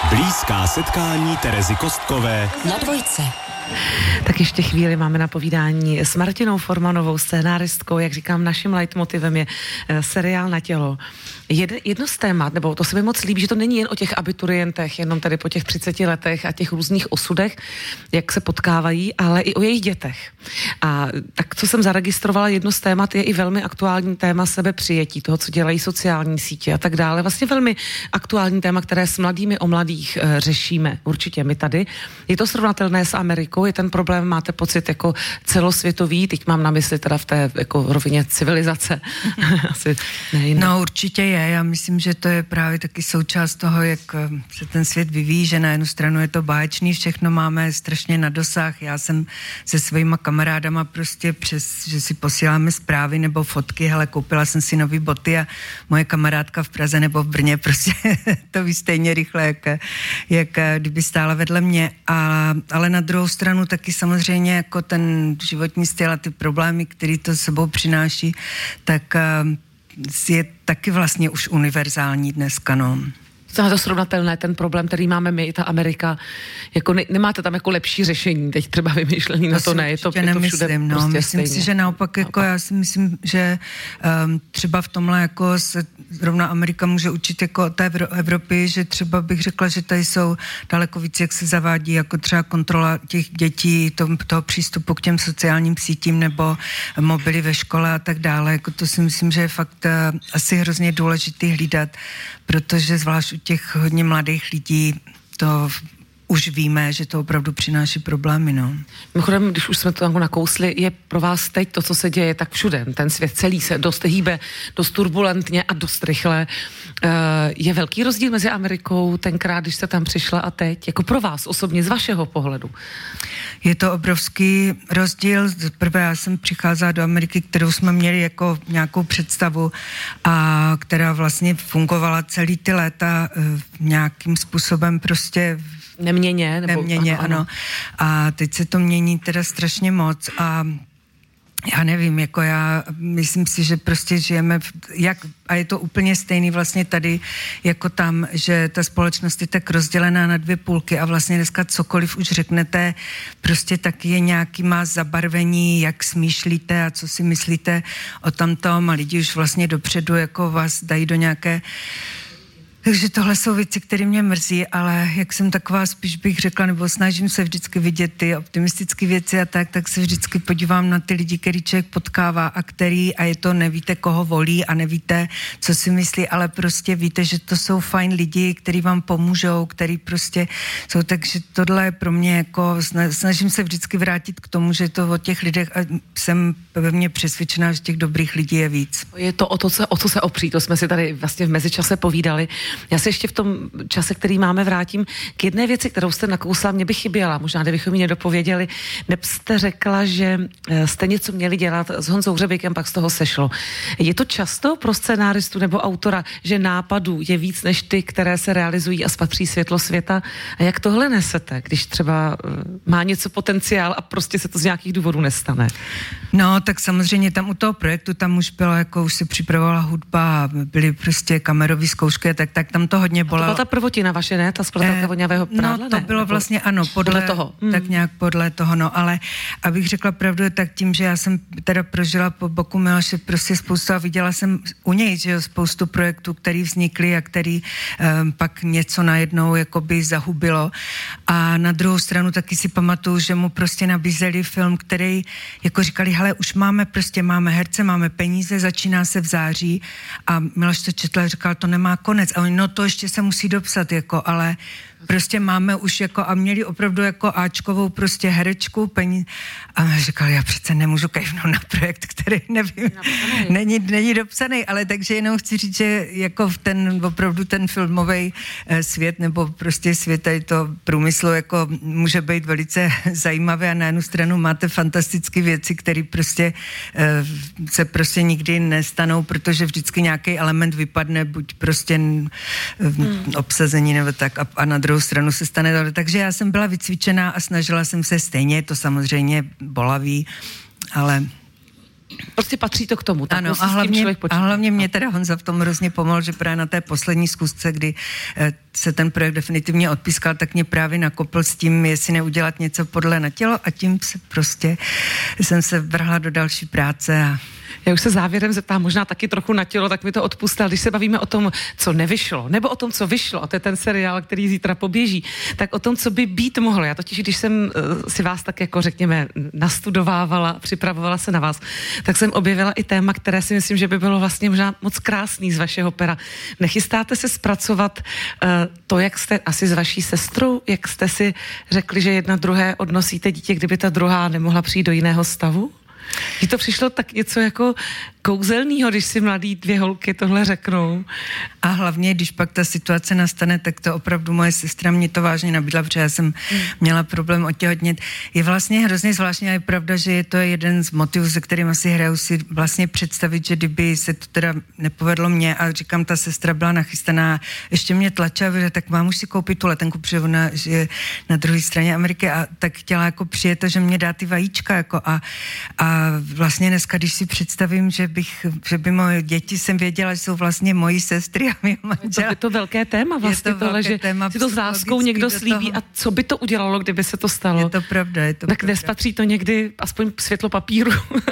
Blízká setkání Terezy Kostkové na Dvojce. Tak ještě chvíli máme na povídání s Martinou Formanovou, scénáristkou. Jak říkám, naším leitmotivem je seriál Na tělo. Jedno z témat, nebo to se mi moc líbí, že to není jen o těch abiturientech, jenom tady po těch 30 letech a těch různých osudech, jak se potkávají, ale i o jejich dětech. A tak, co jsem zaregistrovala, jedno z témat je i velmi aktuální téma sebepřijetí, toho, co dělají sociální sítě a tak dále. Vlastně velmi aktuální téma, které s mladými o mladých řešíme. Určitě my tady. Je to srovnatelné s Amerikou? Je ten problém, máte pocit, jako celosvětový? Teď mám na mysli teda v té jako rovině civilizace. Asi no určitě je. Já myslím, že to je právě taky součást toho, jak se ten svět vyvíjí, že na jednu stranu je to báječný, všechno máme strašně na dosah. Já jsem se svýma kamarádama prostě že si posíláme zprávy nebo fotky, hele, koupila jsem si nový boty a moje kamarádka v Praze nebo v Brně prostě to ví stejně rychle, jak kdyby stála vedle mě. Ale na druhou stranu taky samozřejmě jako ten životní styl a ty problémy, který to sebou přináší, tak je taky vlastně už univerzální dneska, no. Je to srovnatelné, ten problém, který máme my, ta Amerika, jako nemáte tam jako lepší řešení, teď třeba vymýšlení na to ne, je to všude no, prostě myslím si, že naopak jako já si myslím, že třeba v tomhle jako se zrovna Amerika může učit jako od té Evropy, že třeba bych řekla, že tady jsou daleko víc, jak se zavádí jako třeba kontrola těch dětí, toho přístupu k těm sociálním sítím nebo mobily ve škole a tak dále, jako to si myslím, že je fakt asi hrozně důležitý hlídat, protože zvlášť u těch hodně mladých lidí to už víme, že to opravdu přináší problémy, no. Mimochodem, když už jsme to nakousli, je pro vás teď to, co se děje, tak všude. Ten svět celý se dost hýbe, dost turbulentně a dost rychle. Je velký rozdíl mezi Amerikou tenkrát, když jste tam přišla a teď, jako pro vás osobně, z vašeho pohledu? Je to obrovský rozdíl. Prvé já jsem přicházela do Ameriky, kterou jsme měli jako nějakou představu a která vlastně fungovala celý ty léta nějakým způsobem prostě Neměně, ano. A teď se to mění teda strašně moc a já nevím, jako já myslím si, že prostě žijeme a je to úplně stejný vlastně tady jako tam, že ta společnost je tak rozdělená na dvě půlky a vlastně dneska cokoliv už řeknete, prostě taky je nějaký má zabarvení, jak smýšlíte a co si myslíte o tamtom a lidi už vlastně dopředu jako vás dají do nějaké. Takže tohle jsou věci, které mě mrzí, ale jak jsem taková, spíš bych řekla, nebo snažím se vždycky vidět ty optimistické věci a tak se vždycky podívám na ty lidi, který člověk potkává a je to, nevíte, koho volí a nevíte, co si myslí, ale prostě víte, že to jsou fajn lidi, kteří vám pomůžou, který prostě jsou, takže tohle je pro mě jako, snažím se vždycky vrátit k tomu, že to o těch lidech a jsem pevně přesvědčená, že těch dobrých lidí je víc. Je to o co se opřít, to jsme si tady vlastně v mezičase povídali. Já se ještě v tom čase, který máme, vrátím k jedné věci, kterou jste nakousla, mě by chyběla, možná kdybychom ji nedopověděli. Jste řekla, že jste něco měli dělat s Honzou Hřebejkem, pak z toho sešlo. Je to často pro scénáristu nebo autora, že nápadů je víc než ty, které se realizují a spatří světlo světa? A jak tohle nesete, když třeba má něco potenciál a prostě se to z nějakých důvodů nestane? No, tak samozřejmě tam u toho projektu, tam už bylo, jako už se připravovala hudba, byly prostě kamerové zkoušky, tak tam to hodně bolelo. To byla ta prvotina vaše, ne? Ta skladatelka Voňavého prádla, no, to bylo vlastně, ano, podle toho. Tak nějak podle toho, no, ale abych řekla pravdu, tak tím, že já jsem teda prožila po boku Miloše prostě spoustu a viděla jsem u něj, že jo, spoustu projektů, který vznikly a který pak něco najednou jakoby zahubilo. A na druhou stranu taky si pamatuju, že mu prostě nabízeli film, který jako říkali, hele, už máme herce, máme peníze, začíná se v září a Miloš to četl a říkal, to nemá konec. A oni, no to ještě se musí dopsat, jako, ale prostě máme už jako a měli opravdu jako áčkovou prostě herečku, peníze. A říkal, já přece nemůžu kejvnout na projekt, který nevím, není dopsaný, ale takže jenom chci říct, že jako opravdu ten filmový svět nebo prostě svět tady to průmyslu jako může být velice zajímavý a na jednu stranu máte fantastické věci, které prostě se prostě nikdy nestanou, protože vždycky nějaký element vypadne, buď prostě obsazení nebo tak a na druhou stranu se stane tohle. Takže já jsem byla vycvičená a snažila jsem se stejně, je to samozřejmě bolavý, ale prostě patří to k tomu. Tak ano, a hlavně mě teda Honza v tom hrozně pomohl, že právě na té poslední zkusce, kdy se ten projekt definitivně odpískal, tak mě právě nakopl s tím, jestli neudělat něco podle Na tělo a tím jsem se vrhla do další práce a já už se závěrem zeptám, možná taky trochu na tělo, tak mi to odpustil. Když se bavíme o tom, co nevyšlo, nebo o tom, co vyšlo, a to je ten seriál, který zítra poběží, tak o tom, co by být mohlo. Já totiž, když jsem si vás tak jako řekněme nastudovávala, připravovala se na vás, tak jsem objevila i téma, které si myslím, že by bylo vlastně možná moc krásný z vašeho pera. Nechystáte se zpracovat to, jak jste asi s vaší sestrou, jak jste si řekli, že jedna druhé odnosíte dítě, kdyby ta druhá nemohla přijít do jiného stavu? Mně to přišlo tak něco jako kouzelnýho, když si mladý dvě holky tohle řeknou. A hlavně, když pak ta situace nastane, tak to opravdu moje sestra mě to vážně nabídla, protože já jsem měla problém otěhotnět. Je vlastně hrozně zvláštní a je pravda, že je to jeden z motivů, se kterým asi hraju si vlastně představit, že kdyby se to teda nepovedlo mně a říkám, ta sestra byla nachystaná, ještě mě tlačila, že tak mám už si koupit tu letenku, protože ona je na druhé straně Ameriky a tak chtěla jako přijet, že mě dá ty vajíčka jako a vlastně dneska, když si představím, že by moje děti jsem věděla, že jsou vlastně moji sestry a mý manžel. Je to velké téma vlastně tohle, že si to s láskou někdo slíbí a co by to udělalo, kdyby se to stalo. Je to pravda, tak nespatří to někdy aspoň světlo papíru.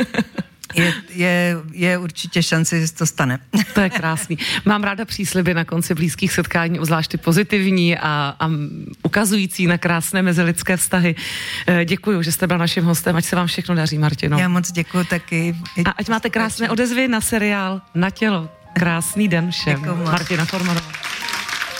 Je určitě šance, že se to stane. To je krásný. Mám ráda přísliby na konci blízkých setkání, obzvlášť ty pozitivní a ukazující na krásné mezilidské vztahy. Děkuju, že jste byl naším hostem, ať se vám všechno daří, Martino. Já moc děkuju taky. A ať máte krásné odezvy na seriál Na tělo. Krásný den všem. Děkuju. Martina Formanová.